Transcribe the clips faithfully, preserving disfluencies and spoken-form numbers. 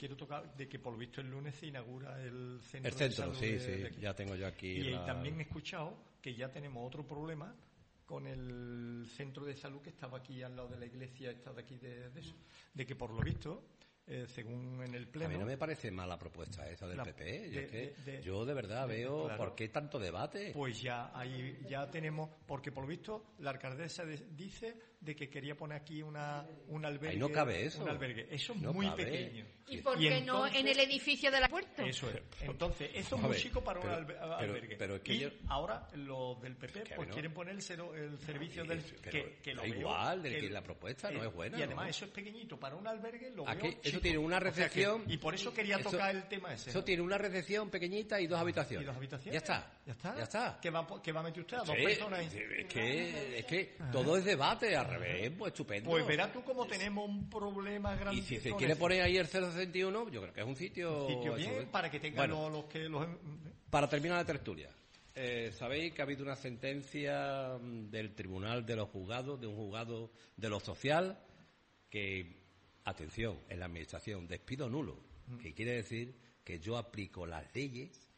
quiero tocar de que por lo visto el lunes se inaugura el centro El centro, de salud sí, de, sí, de aquí. ya tengo yo aquí. Y la... también he escuchado que ya tenemos otro problema con el centro de salud que estaba aquí al lado de la iglesia, esta de aquí de, de eso, de que por lo visto, eh, según en el pleno... A mí no me parece mala propuesta esa del la, P P. Yo, de, es que, de, de, yo de verdad de, veo claro, por qué tanto debate. Pues ya ahí ya tenemos, porque por lo visto la alcaldesa de, dice de que quería poner aquí una un albergue. Ahí no cabe eso. Un albergue. Eso es no muy cabe. pequeño. ¿Y por y qué entonces, no en el edificio de la puerta? Eso es. Entonces, eso es A muy ver, chico para pero, un alber- albergue. Pero, pero es que y yo... ahora los del P P Es que pues no. quieren poner el, cero, el servicio Sí, del pero que, que lo da veo, igual, de que, que la propuesta no es buena, y además ¿no? eso es pequeñito para un albergue, lo Aquí, veo eso chico. tiene una O sea que- recepción. y por eso quería eso, tocar el tema ese. Eso ¿no? tiene una recepción pequeñita y dos habitaciones. ¿Y dos habitaciones? Ya está. Ya está. Ya está. ¿Qué va, qué va a meter usted? ¿A dos Sí, personas ahí? sí, es que, es que todo es debate, al revés, pues estupendo. Pues verás tú cómo tenemos un problema grande. Y si se con quiere eso. poner ahí el cero sesenta y uno, yo creo que es un sitio... Un sitio bien eso, para que tengan bueno, los, los que los para terminar la tertulia, eh, sabéis que ha habido una sentencia mm, del Tribunal de los Juzgados, de un juzgado de lo social, que, atención, en la administración, despido nulo, Mm. que quiere decir que yo aplico las leyes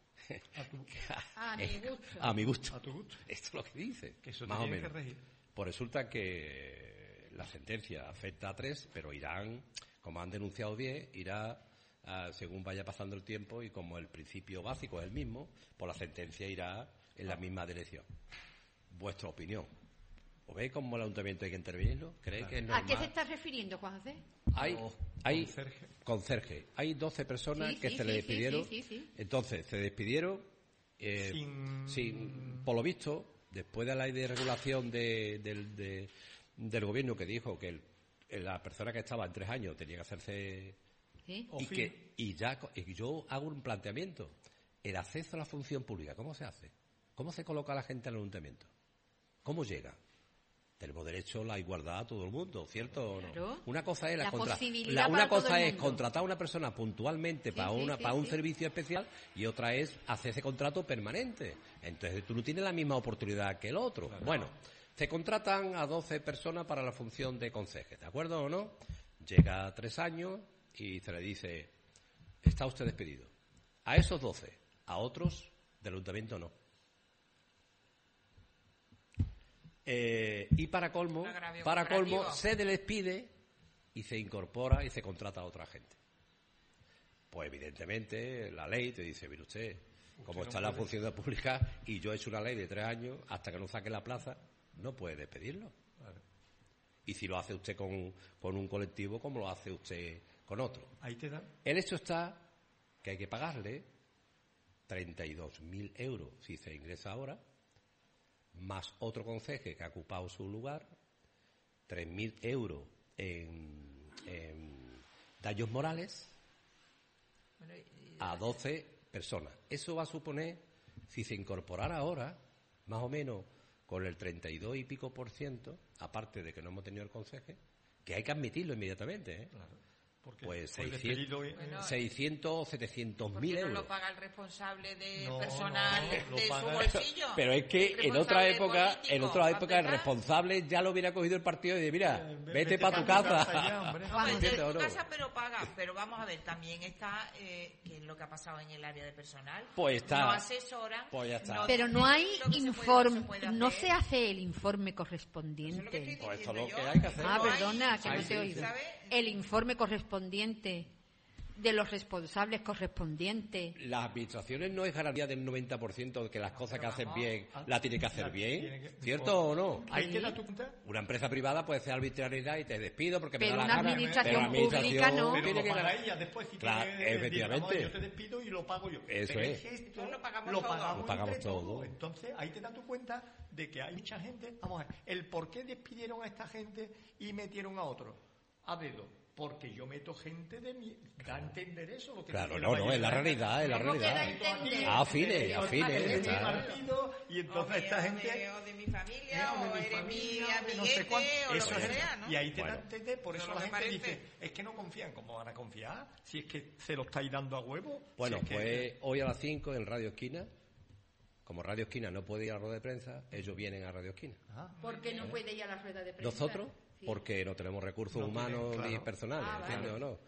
a tu, A mi gusto. a mi gusto. a tu gusto. Esto es lo que dice, Que eso te más o tiene menos. que regir. Pues resulta que la sentencia afecta a tres, pero irán, como han denunciado diez, irá ah, según vaya pasando el tiempo y como el principio básico es el mismo, pues la sentencia irá en la misma dirección. Vuestra opinión. ¿O veis cómo el ayuntamiento hay que intervenirlo? ¿Creéis que es normal? ¿A qué se está refiriendo, Juan José? Hay, O hay conserje. conserje. Hay doce personas Sí, que sí, se le sí, despidieron. sí, sí, sí. Entonces, se despidieron eh, Sin- sin- por lo visto, después de la ley de regulación de- del, de- del gobierno que dijo que el- la persona que estaba en tres años tenía que hacerse... ¿Sí? O Y, fin. que, y ya co- y yo hago un planteamiento. El acceso a la función pública, ¿cómo se hace? ¿Cómo se coloca la gente en el ayuntamiento? ¿Cómo llega? Tenemos derecho a la igualdad a todo el mundo, ¿cierto o no? Claro. Una cosa es la, La contra- posibilidad la- para una todo cosa el es mundo. contratar a una persona puntualmente Sí, para sí, una sí, para un sí. servicio especial y otra es hacer ese contrato permanente. Entonces tú no tienes la misma oportunidad que el otro. Bueno, se contratan a doce personas para la función de conserje, ¿de acuerdo o no? Llega a tres años y se le dice, está usted despedido. A esos doce, a otros del ayuntamiento no. Eh, y para colmo, Un agravio para colmo, comparativo. se despide y se incorpora y se contrata a otra gente. Pues evidentemente la ley te dice, mire usted, como no está en la puede. función pública y yo he hecho una ley de tres años, hasta que no saque la plaza, no puede despedirlo. Vale. Y si lo hace usted con, con un colectivo, como lo hace usted con otro. Ahí te da. El hecho está que hay que pagarle treinta y dos mil euros si se ingresa ahora, más otro conceje que ha ocupado su lugar, tres mil euros en, en daños morales Bueno, y- a doce personas. Eso va a suponer, si se incorporara ahora, más o menos con el treinta y dos y pico por ciento, aparte de que no hemos tenido el conceje, que hay que admitirlo inmediatamente, ¿eh? Claro. Porque Pues por seiscientos, despedido, eh, Bueno, seiscientos, setecientos ¿por mil qué no euros. lo paga el responsable de No, personal no, lo de su paga- bolsillo? Pero es que El en otra responsable época, político, en otra ¿va a época el empezar? responsable ya lo hubiera cogido el partido y dice, mira, Eh, ve- vete vete para tu pa' tu casa. casa ya, hombre. No, vete ¿Entiendes de o tu no? casa, pero paga. Pero vamos a ver, también está, eh, ¿qué es lo que ha pasado en el área de personal? Pues está. No asesoran. Pues ya está. no Pero no dicen hay lo que se puede, informe, no se puede no hacer. se hace el informe Eso es lo que correspondiente. estoy Pues esto es diciendo lo que yo. hay que hacer. Ah, No hay- perdona, que Ay, no sí, te he oído. ¿sabe? El informe correspondiente de los responsables correspondientes. Las administraciones no es garantía del noventa por ciento de que las cosas que hacen vamos. bien la tienen que hacer La bien, tiene que- ¿cierto o no? Ahí te das tu cuenta. Una empresa privada puede hacer arbitrariedad y te despido porque Pero me da una la gana. administración pero la administración pública no. Pero tiene lo que paga ganar. ella después. Si Claro, tiene- dice, efectivamente. vamos, yo te despido y lo pago yo. Eso Pero es. que esto Entonces lo pagamos lo todo. pagamos, Lo pagamos entre todo. todos. Entonces ahí te das tu cuenta de que hay mucha gente. Vamos a ver, el por qué despidieron a esta gente y metieron a otro. A dedo. Porque yo meto gente de mi... Da a entender eso. Lo que Claro, que no, la no, es la mayoría- realidad, es la ¿Cómo que da a realidad. entender? Ah, afines, afines, Eres mi claro. partido y entonces O esta de- gente... o de, o de mi familia, Eh, o de mi eres familia, mi de no amiguete, sé cuánto. o Eso lo que es. sea, ¿no? Y ahí te Bueno. dan entender, por Eso eso es la lo que gente parece. dice, es que no confían. ¿Cómo van a confiar? Si es que se lo estáis dando a huevo. Bueno, Si es que- pues hoy a las cinco en Radio Esquina, como Radio Esquina no puede ir a la rueda de prensa, ellos vienen a Radio Esquina. Ajá. ¿Por qué no puede ir a la rueda de prensa? Nosotros, Sí. porque no tenemos recursos No humanos tienen, ni claro. personales, Ah, vale. ¿entiendes o no?